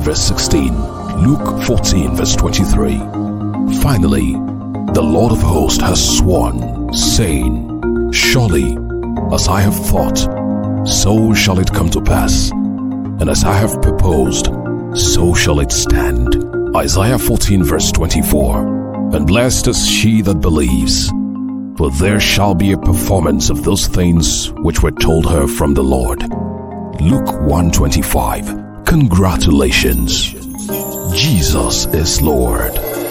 verse 16, Luke 14 verse 23. Finally, the Lord of hosts has sworn, saying, surely, as I have thought, so shall it come to pass, and as I have proposed, so shall it stand. Isaiah 14 verse 24. And blessed is she that believes, for there shall be a performance of those things which were told her from the Lord. Luke 1:25. Congratulations. Jesus is Lord.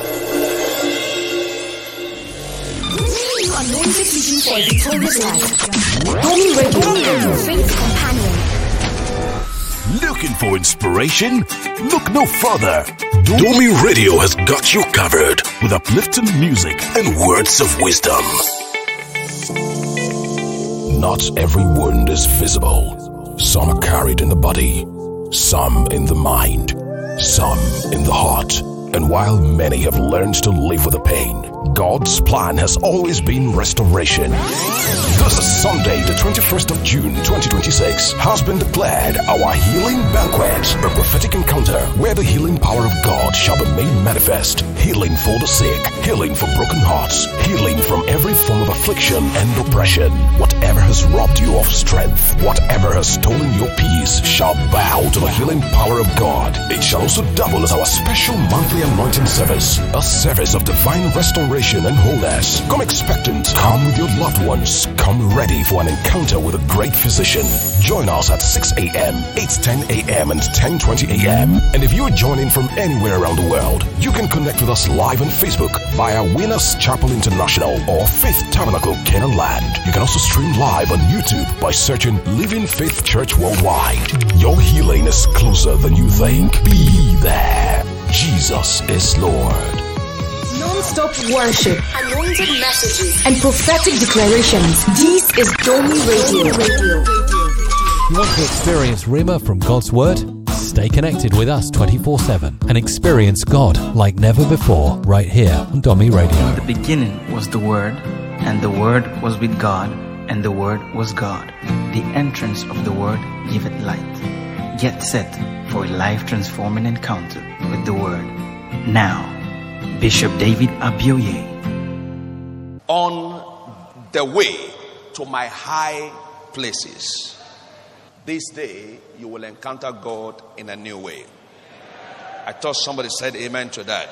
Anointed teaching for a victorious life. Domi Radio, your faith companion. Looking for inspiration? Look no further. Domi Radio has got you covered with uplifting music and words of wisdom. Not every wound is visible. Some are carried in the body, some in the mind, some in the heart. And while many have learned to live with the pain, God's plan has always been restoration. This Sunday, the 21st of June, 2026, has been declared our healing banquet, a prophetic encounter where the healing power of God shall be made manifest. Healing for the sick, healing for broken hearts, healing from every form of affliction and oppression. Whatever has robbed you of strength, whatever has stolen your peace, shall bow to the healing power of God. It shall also double as our special monthly anointing service, a service of divine restoration and wholeness. Come expectant, come with your loved ones, come ready for an encounter with a great physician. Join us at 6 a.m., 8:10 a.m. and 10:20 a.m. And if you are joining from anywhere around the world, you can connect with us live on Facebook via Winners Chapel International or Faith Tabernacle Canaan Land. You can also stream live on YouTube by searching Living Faith Church Worldwide. Your healing is closer than you think. Be there. Jesus is Lord. Non-stop worship, anointed messages, and prophetic declarations. This is Domi Radio. You want to experience Rhema from God's Word? Stay connected with us 24/7 and experience God like never before right here on Domi Radio. In the beginning was the Word, and the Word was with God, and the Word was God. The entrance of the Word giveth light. Get set for a life-transforming encounter with the Word. Now, Bishop David Abioye. On the way to my high places. This day, you will encounter God in a new way. I thought somebody said amen to that.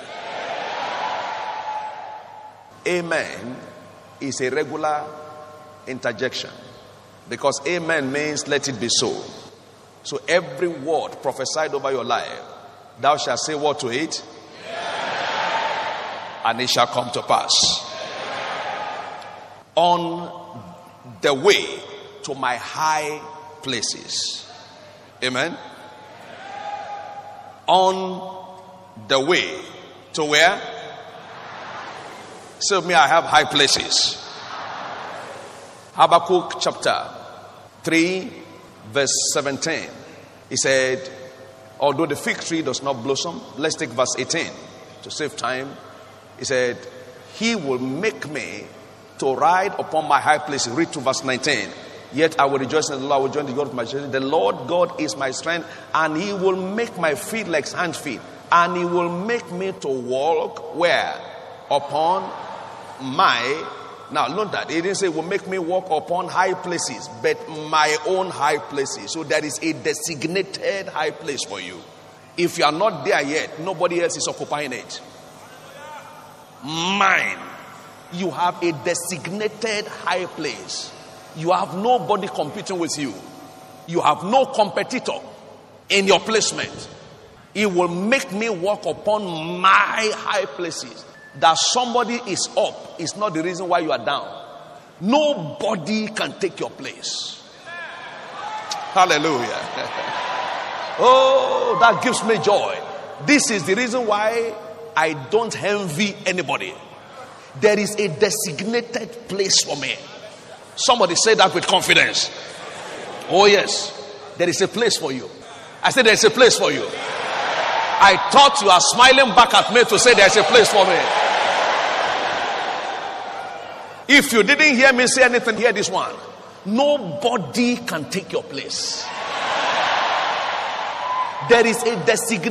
Amen is a regular interjection, because amen means let it be so. So every word prophesied over your life, thou shalt say what to it, and it shall come to pass. On the way to my high places. Amen. On the way to where? So me, I have high places. Habakkuk chapter 3 verse 17. He said, although the fig tree does not blossom, let's take verse 18 to save time. He said, he will make me to ride upon my high places. Read to verse 19. Yet I will rejoice in the Lord, I will join the God of my strength. The Lord God is my strength, and he will make my feet like ant feet, and he will make me to walk where? Upon my... Now, note that. He didn't say will make me walk upon high places, but my own high places. So there is a designated high place for you. If you are not there yet, nobody else is occupying it. Mine. You have a designated high place. You have nobody competing with you. You have no competitor in your placement. It will make me walk upon my high places. That somebody is up is not the reason why you are down. Nobody can take your place. Hallelujah. Oh, that gives me joy. This is the reason why I don't envy anybody. There is a designated place for me. Somebody say that with confidence. Oh yes, there is a place for you. I said there is a place for you. I thought you are smiling back at me to say there is a place for me. If you didn't hear me say anything, hear this one. Nobody can take your place. There is a designated